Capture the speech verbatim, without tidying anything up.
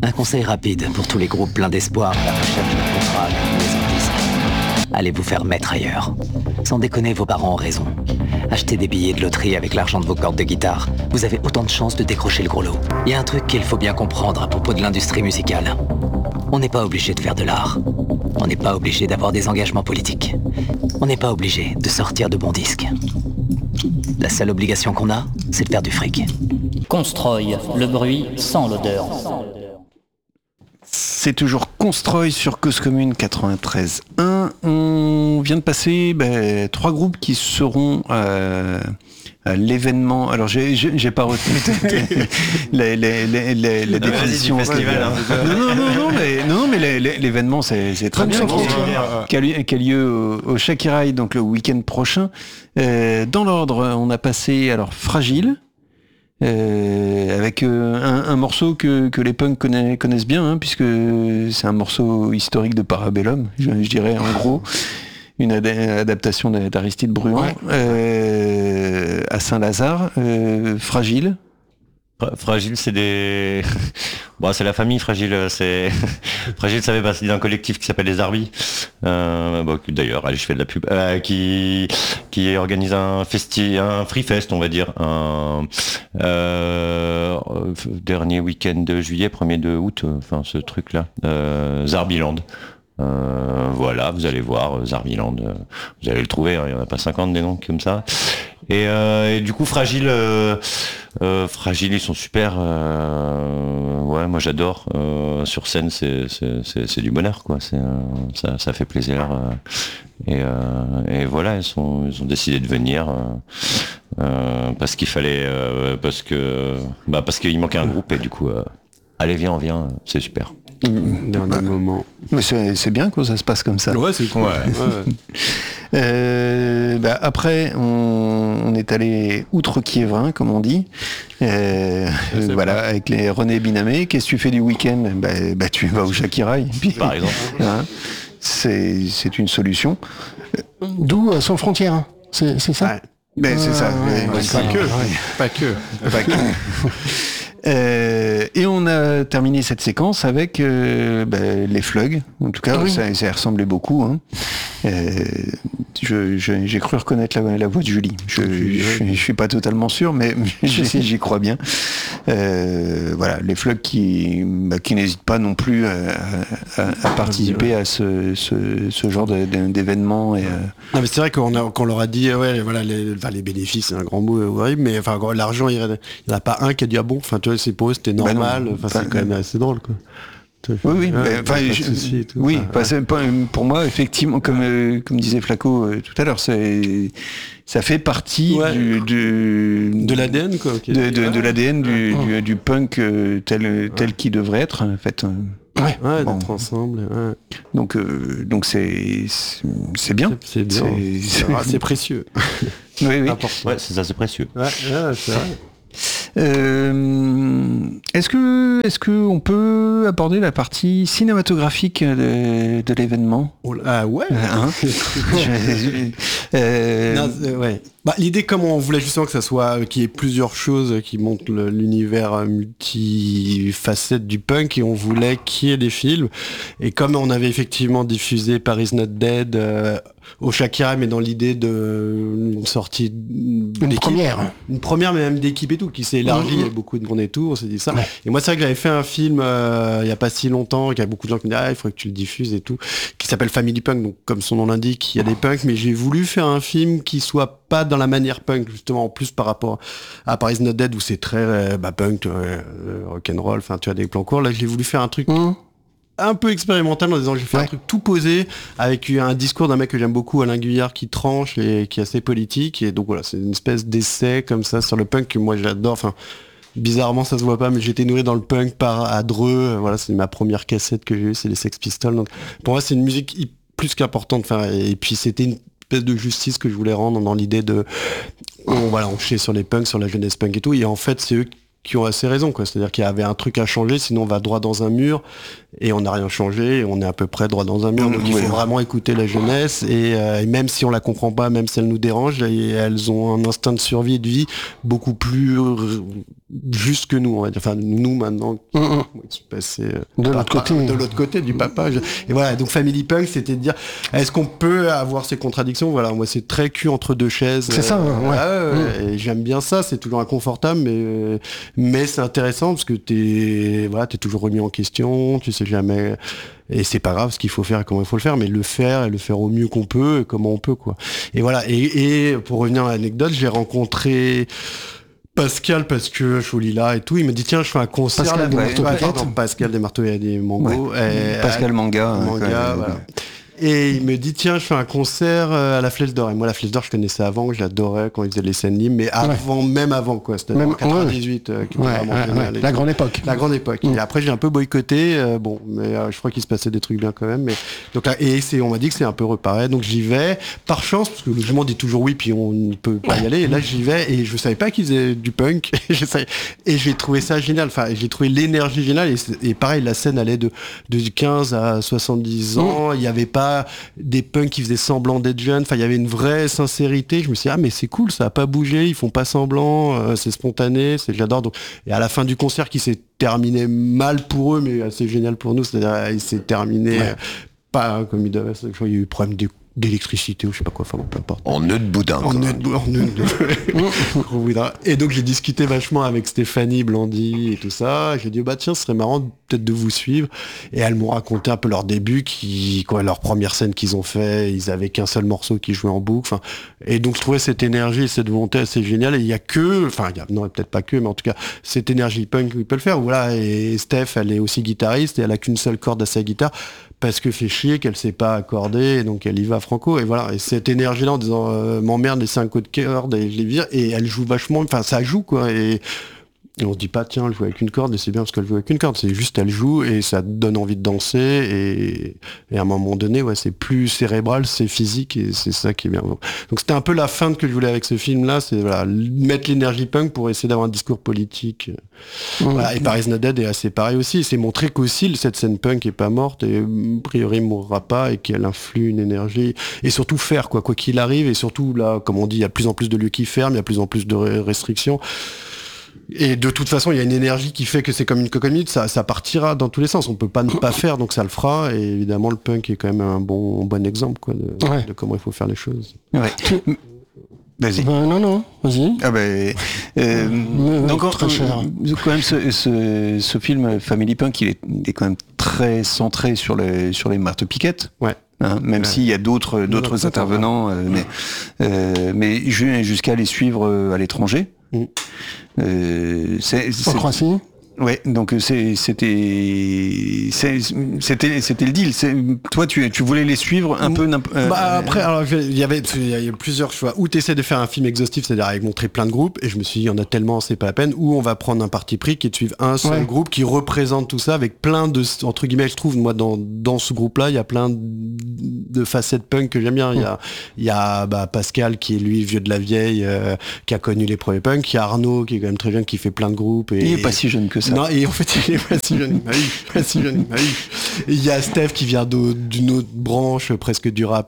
Un conseil rapide pour tous les groupes pleins d'espoir à la recherche d'un contrat avec une maison de disques. Allez vous faire mettre ailleurs. Sans déconner, vos parents ont raison. Achetez des billets de loterie avec l'argent de vos cordes de guitare. Vous avez autant de chances de décrocher le gros lot. Il y a un truc qu'il faut bien comprendre à propos de l'industrie musicale. On n'est pas obligé de faire de l'art. On n'est pas obligé d'avoir des engagements politiques. On n'est pas obligé de sortir de bons disques. La seule obligation qu'on a, c'est de faire du fric. Constroy, le bruit sans l'odeur. C'est toujours Constroy sur Cause Commune quatre-vingt-treize un. On vient de passer ben, trois groupes qui seront euh, à l'événement. Alors j'ai, j'ai, j'ai pas retenu les, les, les, les, la définition. Festival, hein. Non, non, non, non, mais, non, mais les, les, l'événement c'est, c'est très bien. Qui a, lieu, qui a lieu au, au Shakirai, donc le week-end prochain. Euh, dans l'ordre, on a passé alors Fragile. Euh, avec euh, un, un morceau que, que les punks connaissent, connaissent bien, hein, puisque c'est un morceau historique de Parabellum, je, je dirais en gros, une ad- adaptation d'Aristide Bruant, ouais. euh, à Saint-Lazare, euh, Fragile. Fragile, c'est des... bon, c'est la famille Fragile. C'est... Fragile, ça fait partie d'un collectif qui s'appelle les Arbis. Euh, bon, d'ailleurs, allez, je fais de la pub. Euh, qui, qui organise un festi, un free fest, on va dire. Un euh, dernier week-end de juillet, premier de août, enfin ce truc-là. Euh, Zarbiland. Euh, voilà, vous allez voir Zarbiland. Euh, vous allez le trouver. Hein, il n'y en a pas cinquante des noms comme ça. Et, euh, et du coup, Fragile, euh, euh, Fragile, ils sont super. Euh, ouais, moi j'adore. Euh, sur scène, c'est, c'est, c'est, c'est du bonheur, quoi. C'est, euh, ça, ça fait plaisir. Euh, et, euh, et voilà, ils sont, ils ont décidé de venir euh, euh, parce qu'il fallait, euh, parce que, bah, parce qu'il manquait un groupe et du coup, euh, allez, viens, on vient, c'est super. Dernier bah, moment. Mais c'est, c'est bien que ça se passe comme ça. Ouais, c'est cool. Ouais. Ouais. euh, bah, après, on, on est allé outre-Kiévrin, comme on dit. Euh, euh, voilà, vrai. Avec les René Binamé. Qu'est-ce que tu fais du week-end ? bah, bah, tu vas au Shakirai. Par exemple. Hein, c'est, c'est une solution. D'où euh, Sans Frontières. Hein. C'est, c'est ça. Ouais. Ben, c'est ça. Ouais, ouais, c'est pas, que. Ouais. pas que. Pas que. Euh, et on a terminé cette séquence avec euh, bah, les Flugs. En tout cas, oui. ça, ça ressemblait beaucoup. Hein. Euh, je, je, j'ai cru reconnaître la, la voix de Julie. Je, je, je suis pas totalement sûr, mais j'y, j'y crois bien. Euh, voilà, les Flugs qui, bah, qui n'hésitent pas non plus à, à, à participer à ce, ce, ce genre de, de, d'événements. Et, euh... Non, mais c'est vrai qu'on, a, qu'on leur a dit, ouais, voilà, les, enfin, les bénéfices, c'est un grand mot horrible, mais enfin, l'argent, il n'y en a pas un qui a dit ah bon, enfin, tu vois, c'est pour eux, c'était normal. Bah enfin, c'est quand même assez drôle, quoi. Oui, oui, ouais, enfin, je, tout, oui, enfin, c'est pas, pour moi, effectivement, comme, euh, comme disait Flaco euh, tout à l'heure, c'est, ça fait partie ouais. du, du, de l'A D N, quoi. Okay. De, de, de l'A D N du, ouais. du, du punk euh, tel, tel ouais. qu'il devrait être, en fait. Ouais, ouais bon. D'être ensemble. Ouais. Donc, euh, donc c'est, c'est, c'est bien. C'est, c'est bien. C'est, c'est, c'est, c'est précieux. Oui, oui. Ouais, c'est ça, c'est précieux. Ouais, ouais c'est vrai. Euh, est-ce que est-ce que on peut aborder la partie cinématographique de, de l'événement ? Oh, ah ouais. Hein euh, non, euh, ouais. Bah, l'idée, comme on voulait justement que ça soit, qu'il y ait plusieurs choses qui montrent le, l'univers multifacette du punk, et on voulait qu'il y ait des films. Et comme on avait effectivement diffusé Paris Not Dead euh, au Shakira, mais dans l'idée de une sortie une première, une première, mais même d'équipe et tout, qui s'est élargie, mmh. il y a beaucoup de monde et tout, on s'est dit ça. Ouais. Et moi, c'est vrai que j'avais fait un film euh, il y a pas si longtemps, qu'il y a beaucoup de gens qui me disaient ah, il faudrait que tu le diffuses et tout, qui s'appelle Family Punk. Donc, comme son nom l'indique, il y a des punks, mais j'ai voulu faire un film qui soit pas dans la manière punk, justement, en plus par rapport à Paris Not Dead où c'est très euh, bah, punk, euh, rock'n'roll, enfin tu as des plans courts. Là, j'ai voulu faire un truc mmh. un peu expérimental en disant j'ai fait ouais. un truc tout posé avec un discours d'un mec que j'aime beaucoup, Alain Guyard, qui tranche et qui est assez politique. Et donc voilà, c'est une espèce d'essai comme ça sur le punk que moi j'adore. Enfin, bizarrement ça se voit pas, mais j'ai été nourri dans le punk par à Dreux. Voilà, c'est ma première cassette que j'ai eue, c'est les Sex Pistols. Donc pour moi c'est une musique plus qu'importante. Enfin, et puis c'était une espèce de justice que je voulais rendre dans l'idée de on, voilà, on chie sur les punks, sur la jeunesse punk et tout. Et en fait c'est eux qui ont assez raison, quoi. C'est-à-dire qu'il y avait un truc à changer, sinon on va droit dans un mur et on n'a rien changé et on est à peu près droit dans un mur. Donc il faut vraiment écouter la jeunesse et, euh, et même si on la comprend pas, même si elle nous dérange, elles ont un instinct de survie et de vie beaucoup plus juste que nous, on va dire. Enfin, nous maintenant, qui, Mmh. qui sont passés euh, De par- l'autre côté. de l'autre côté du papa. Je- Et voilà, donc Family Punk, c'était de dire, est-ce qu'on peut avoir ces contradictions? Voilà, moi c'est très cul entre deux chaises. C'est ça, ouais. Ah ouais, ouais, et j'aime bien ça, c'est toujours inconfortable, mais euh, mais c'est intéressant parce que t'es voilà, t'es toujours remis en question, tu sais jamais. Et c'est pas grave ce qu'il faut faire et comment il faut le faire, mais le faire et le faire au mieux qu'on peut et comment on peut, quoi. Et voilà. Et, et pour revenir à l'anecdote, j'ai rencontré Pascal parce que je suis au Lila et tout. Il me dit tiens, je fais un concert. Pascal là, des ouais, Marteaux ouais, Piquettes. pardon, Pascal des Marteaux et des Mangos. Ouais. Et- Pascal Manga. Manga, euh, voilà. Et il me dit tiens, je fais un concert euh, à la Flèche d'Or. Et moi la Flèche d'Or je connaissais avant, je l'adorais quand ils faisaient les scènes libres, mais avant, même avant quoi, c'était Même- en quatre-vingt-dix-huit euh, qui était Ouais, vraiment ouais, génial ouais. et La tout. grande époque. La grande époque. Mm. Et après j'ai un peu boycotté, euh, bon, mais euh, je crois qu'il se passait des trucs bien quand même. Mais donc là, et c'est, on m'a dit que c'est un peu repareil, donc j'y vais par chance parce que le jument dit toujours oui, puis on ne peut pas y aller. Et là j'y vais et je savais pas qu'ils faisaient du punk. je savais, et j'ai trouvé ça génial. Enfin, j'ai trouvé l'énergie géniale et, c'est- et pareil, la scène allait de de quinze à soixante-dix ans. Il y avait pas des punks qui faisaient semblant d'être jeunes. Enfin, il y avait une vraie sincérité. Je me suis dit, ah mais c'est cool, ça a pas bougé, ils font pas semblant, euh, c'est spontané, c'est j'adore. Donc, et à la fin du concert qui s'est terminé mal pour eux, mais assez génial pour nous, c'est-à-dire il s'est terminé Ouais. euh, pas comme il devait. Je crois qu'il y a eu problème de- d'électricité ou je sais pas quoi, enfin bon, peu importe. En nœud de boudin. En quoi. nœud de- en nœud de- Gros boudin. Et donc j'ai discuté vachement avec Stéphanie, Blandy et tout ça. J'ai dit bah tiens, ce serait marrant peut-être de vous suivre. Et elles m'ont raconté un peu leur début, qui quoi, leur première scène qu'ils ont fait. Ils avaient qu'un seul morceau qui jouait en boucle. Enfin, et donc je trouvais cette énergie, cette volonté assez géniale. Et il y a que, enfin il y a, non peut-être pas que, mais en tout cas cette énergie punk qui peut le faire. Voilà. Et Steph, elle est aussi guitariste et elle a qu'une seule corde à sa guitare. Parce que fait chier qu'elle sait pas accorder, et donc elle y va franco, et voilà, et cette énergie-là en disant euh, m'emmerde les cinq coups de corde et je les vire, et elle joue vachement, enfin ça joue quoi, et, et on se dit pas tiens elle joue avec une corde et c'est bien parce qu'elle joue avec une corde, c'est juste elle joue et ça donne envie de danser, et, et à un moment donné ouais c'est plus cérébral, c'est physique et c'est ça qui est bien. Donc c'était un peu la feinte que je voulais avec ce film-là, c'est voilà, mettre l'énergie punk pour essayer d'avoir un discours politique. Voilà, et Paris Not Dead est assez pareil aussi. C'est montrer qu'aussi cette scène punk est pas morte et a priori mourra pas et qu'elle influe une énergie. Et surtout faire quoi, quoi qu'il arrive. Et surtout là, comme on dit, il y a de plus en plus de lieux qui ferment, il y a de plus en plus de restrictions. Et de toute façon, il y a une énergie qui fait que c'est comme une cocotte, ça, ça partira dans tous les sens. On peut pas ne pas faire, donc ça le fera. Et évidemment, le punk est quand même un bon, bon exemple quoi, de, Ouais. de comment il faut faire les choses. Ouais. Vas-y. Ben, non, non, vas-y. Ah ben, euh, Mais, donc ouais, en- très cher. euh, quand même ce, ce, ce film Family Punk, il est, il est quand même très centré sur les sur les Marteaux Piquettes. Ouais. Hein, même Ouais. s'il y a d'autres d'autres d'autres intervenants, euh, mais euh, mais ju- jusqu'à les suivre euh, à l'étranger. Mm. Euh, c'est, En c'est- Croatie. Ouais, donc c'est- c'était c'est- c'était c'était le deal. C'est- Toi, tu tu voulais les suivre un peu. n'imp- euh, Bah après, alors je- il y avait il y a eu plusieurs choix. Ou t'essaies de faire un film exhaustif, c'est-à-dire avec montrer plein de groupes, et je me suis dit il y en a tellement, c'est pas la peine. Ou on va prendre un parti pris qui est de suivre un seul Ouais. groupe qui représente tout ça avec plein de entre guillemets, je trouve moi dans dans ce groupe-là, il y a plein de facettes punk que j'aime bien. Il y a il y a bah, Pascal qui est lui vieux de la vieille, euh, qui a connu les premiers punks. Il y a Arnaud qui est quand même très jeune, qui fait plein de groupes. Et, il est pas si jeune que ça. Non, et en fait, il est pas si jeune, il m'a eu, pas si jeune, il m'a eu. Et il y a Steph qui vient d'au- d'une autre branche, presque du rap